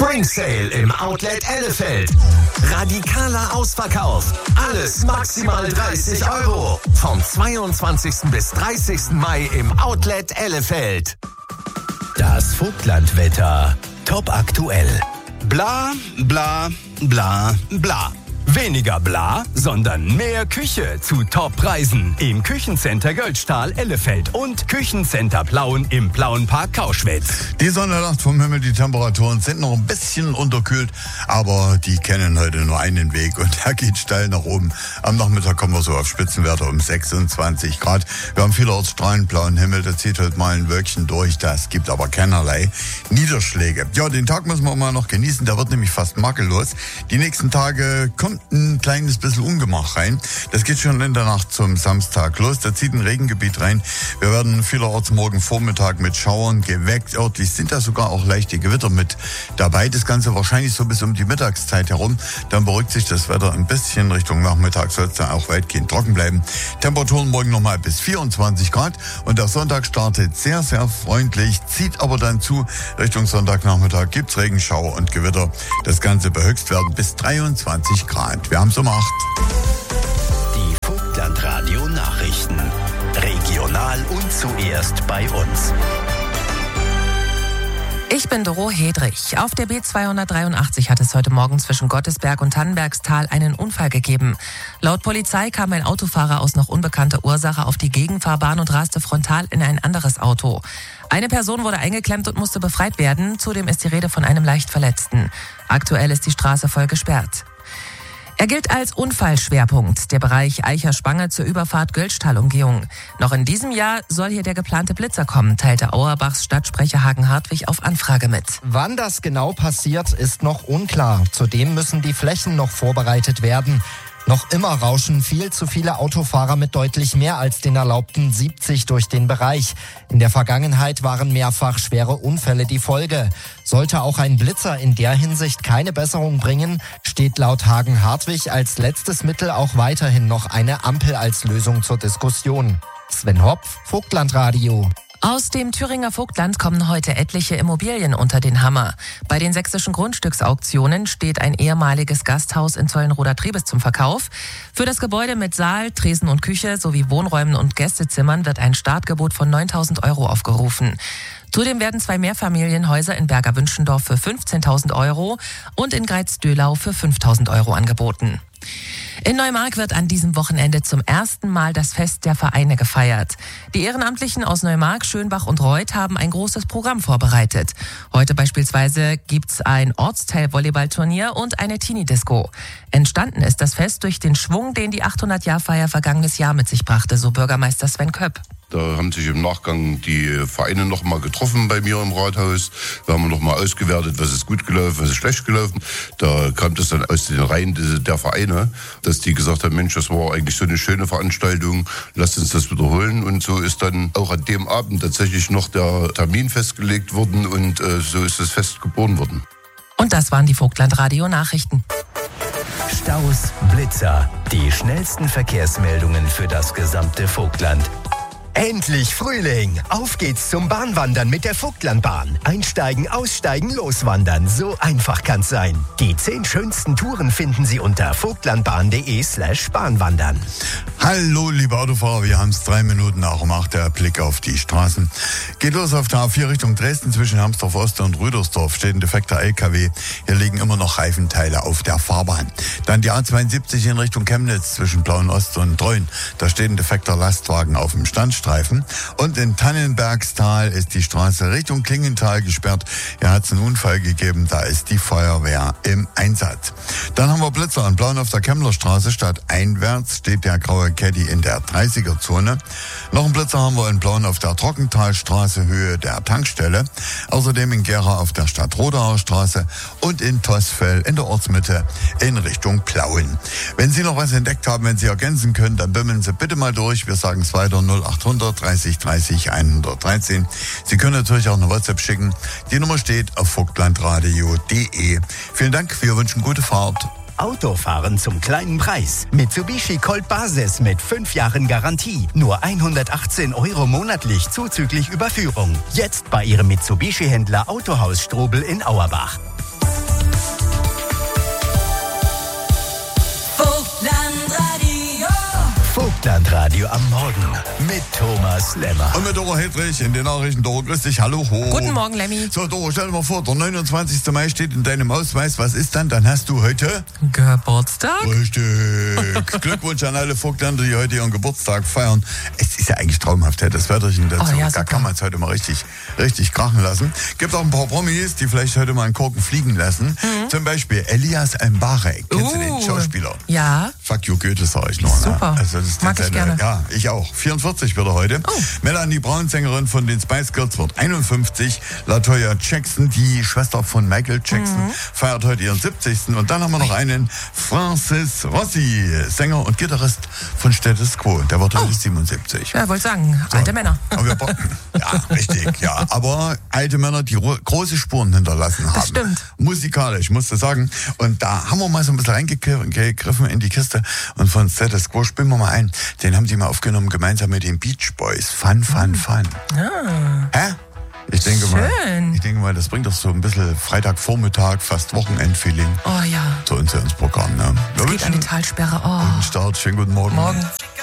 Spring Sale im Outlet Ellefeld. Radikaler Ausverkauf. Alles maximal 30 €. Vom 22. bis 30. Mai im Outlet Ellefeld. Das Vogtlandwetter. Top aktuell. Bla, bla, bla, bla. Weniger bla, sondern mehr Küche zu Top-Preisen im Küchencenter Göldstahl Ellefeld und Küchencenter Plauen im Plauenpark Kauschwitz. Die Sonne lacht vom Himmel, die Temperaturen sind noch ein bisschen unterkühlt, aber die kennen heute nur einen Weg und der geht steil nach oben. Am Nachmittag kommen wir so auf Spitzenwerte um 26 Grad. Wir haben vielerorts strahlend blauen Himmel, da zieht heute mal ein Wölkchen durch, das gibt aber keinerlei Niederschläge. Ja, den Tag müssen wir mal noch genießen, der wird nämlich fast makellos. Die nächsten Tage kommt ein kleines bisschen Ungemach rein. Das geht schon in der Nacht zum Samstag los. Da zieht ein Regengebiet rein. Wir werden vielerorts morgen Vormittag mit Schauern geweckt. Örtlich sind da sogar auch leichte Gewitter mit dabei. Das Ganze wahrscheinlich so bis um die Mittagszeit herum. Dann beruhigt sich das Wetter ein bisschen. Richtung Nachmittag soll es dann auch weitgehend trocken bleiben. Temperaturen morgen nochmal bis 24 Grad. Und der Sonntag startet sehr, sehr freundlich, zieht aber dann zu. Richtung Sonntagnachmittag gibt's Regenschauer und Gewitter. Das Ganze bei Höchstwerten bis 23 Grad. Wir haben's um 8. Die Vogtlandradio Nachrichten. Regional und zuerst bei uns. Ich bin Doro Hedrich. Auf der B283 hat es heute Morgen zwischen Gottesberg und Tannenbergstal einen Unfall gegeben. Laut Polizei kam ein Autofahrer aus noch unbekannter Ursache auf die Gegenfahrbahn und raste frontal in ein anderes Auto. Eine Person wurde eingeklemmt und musste befreit werden. Zudem ist die Rede von einem Leichtverletzten. Aktuell ist die Straße voll gesperrt. Er gilt als Unfallschwerpunkt, der Bereich Eicher-Spange zur Überfahrt Göldstahl-Umgehung. Noch in diesem Jahr soll hier der geplante Blitzer kommen, teilte Auerbachs Stadtsprecher Hagen-Hartwig auf Anfrage mit. Wann das genau passiert, ist noch unklar. Zudem müssen die Flächen noch vorbereitet werden. Noch immer rauschen viel zu viele Autofahrer mit deutlich mehr als den erlaubten 70 durch den Bereich. In der Vergangenheit waren mehrfach schwere Unfälle die Folge. Sollte auch ein Blitzer in der Hinsicht keine Besserung bringen, steht laut Hagen-Hartwig als letztes Mittel auch weiterhin noch eine Ampel als Lösung zur Diskussion. Sven Hopf, Vogtlandradio. Aus dem Thüringer Vogtland kommen heute etliche Immobilien unter den Hammer. Bei den sächsischen Grundstücksauktionen steht ein ehemaliges Gasthaus in Zollenroda-Triebes zum Verkauf. Für das Gebäude mit Saal, Tresen und Küche sowie Wohnräumen und Gästezimmern wird ein Startgebot von 9.000 € aufgerufen. Zudem werden 2 Mehrfamilienhäuser in Berger-Wünschendorf für 15.000 € und in Greiz-Döhlau für 5.000 € angeboten. In Neumark wird an diesem Wochenende zum ersten Mal das Fest der Vereine gefeiert. Die Ehrenamtlichen aus Neumark, Schönbach und Reuth haben ein großes Programm vorbereitet. Heute beispielsweise gibt's ein Ortsteil-Volleyballturnier und eine Teenie-Disco. Entstanden ist das Fest durch den Schwung, den die 800-Jahr-Feier vergangenes Jahr mit sich brachte, so Bürgermeister Sven Köpp. Da haben sich im Nachgang die Vereine noch mal getroffen bei mir im Rathaus. Da haben wir noch mal ausgewertet, was ist gut gelaufen, was ist schlecht gelaufen. Da kam das dann aus den Reihen der Vereine, dass die gesagt haben, Mensch, das war eigentlich so eine schöne Veranstaltung, lasst uns das wiederholen. Und so ist dann auch an dem Abend tatsächlich noch der Termin festgelegt worden und so ist das Fest geboren worden. Und das waren die Vogtlandradio-Nachrichten. Staus, Blitzer, die schnellsten Verkehrsmeldungen für das gesamte Vogtland. Endlich Frühling! Auf geht's zum Bahnwandern mit der Vogtlandbahn. Einsteigen, aussteigen, loswandern. So einfach kann's sein. Die 10 schönsten Touren finden Sie unter vogtlandbahn.de/Bahnwandern. Hallo, liebe Autofahrer, wir haben es 3 Minuten nach um 8, der Blick auf die Straßen. Geht los auf der A4 Richtung Dresden zwischen Hermsdorf Ost und Rüdersdorf. Steht ein defekter LKW. Hier liegen immer noch Reifenteile auf der Fahrbahn. Dann die A72 in Richtung Chemnitz zwischen Blauen Ost und Treuen. Da steht ein defekter Lastwagen auf dem Standstreifen. Und in Tannenbergstal ist die Straße Richtung Klingenthal gesperrt. Hier hat es einen Unfall gegeben, da ist die Feuerwehr im Einsatz. Dann haben wir Blitzer an Blauen auf der Kemmlerstraße. Stadteinwärts steht der graue Caddy in der 30er-Zone. Noch einen Blitzer haben wir in Blauen auf der Trockenthalstraße, Höhe der Tankstelle. Außerdem in Gera auf der Stadtrodauer Straße und in Tosfell in der Ortsmitte in Richtung Plauen. Wenn Sie noch was entdeckt haben, wenn Sie ergänzen können, dann bimmeln Sie bitte mal durch. Wir sagen es weiter 0800 30 30 113. Sie können natürlich auch eine WhatsApp schicken. Die Nummer steht auf vogtlandradio.de. Vielen Dank, wir wünschen gute Fahrt. Autofahren zum kleinen Preis. Mitsubishi Colt Basis mit 5 Jahren Garantie. Nur 118 € monatlich zuzüglich Überführung. Jetzt bei Ihrem Mitsubishi-Händler Autohaus Strobel in Auerbach. Live-Radio am Morgen mit Thomas Lemmer. Und mit Doro Hedrich in den Nachrichten. Doro, grüß dich, hallo. Ho. Guten Morgen, Lemmy. So, Doro, stell dir mal vor, der 29. Mai steht in deinem Ausweis. Was ist dann? Dann hast du heute... Geburtstag? Richtig. Glückwunsch an alle Vogtländer, die heute ihren Geburtstag feiern. Es ist ja eigentlich traumhaft, das Wetterchen dazu. Oh, ja, da kann man es heute mal richtig krachen lassen. Gibt auch ein paar Promis, die vielleicht heute mal einen Korken fliegen lassen. Zum Beispiel Elias Mbarek. Kennst du den Schauspieler? Ja. Fuck you Goethe, sag ich noch. Super. Ne? Also das ist Mag ich gerne. Ja, ich auch. 44 wird er heute. Oh. Melanie Brown, Sängerin von den Spice Girls, wird 51. LaToya Jackson, die Schwester von Michael Jackson, feiert heute ihren 70. Und dann haben wir noch einen Francis Rossi, Sänger und Gitarrist von Status Quo. Der wird heute 77. Ja, wollte sagen, alte Männer. Ja, richtig, ja. Aber alte Männer, die große Spuren hinterlassen haben. Das stimmt. Musikalisch, musst du sagen. Und da haben wir mal so ein bisschen reingegriffen in die Kiste. Und von Status Quo spielen wir mal ein. Den haben sie mal aufgenommen, gemeinsam mit den Beach Boys. Fun. Hä? Ich denke mal, das bringt doch so ein bisschen Freitagvormittag, fast Wochenendfeeling. Oh ja. Zu uns ins Programm, ne? Es geht an die Talsperre. Oh. Guten Start, schönen guten Morgen. Morgen.